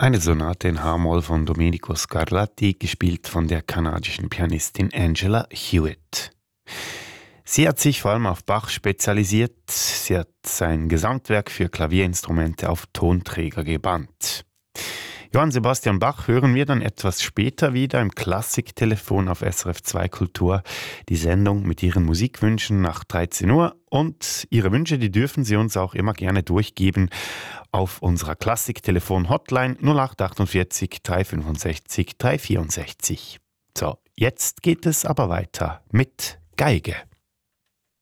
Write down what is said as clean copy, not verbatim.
Eine Sonate in H-Moll von Domenico Scarlatti, gespielt von der kanadischen Pianistin Angela Hewitt. Sie hat sich vor allem auf Bach spezialisiert. Sie hat sein Gesamtwerk für Klavierinstrumente auf Tonträger gebannt. Johann Sebastian Bach hören wir dann etwas später wieder im Klassiktelefon auf SRF 2 Kultur. Die Sendung mit Ihren Musikwünschen nach 13 Uhr. Und Ihre Wünsche, die dürfen Sie uns auch immer gerne durchgeben auf unserer Klassiktelefon-Hotline 0848 365 364. So, jetzt geht es aber weiter mit Geige.